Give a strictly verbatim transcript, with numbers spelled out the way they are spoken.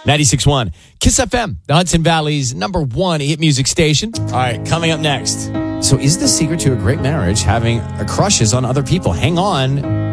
ninety-six point one Kiss F M, the Hudson Valley's number one hit music station. All right, coming up next. So is the secret to a great marriage having crushes on other people? Hang on.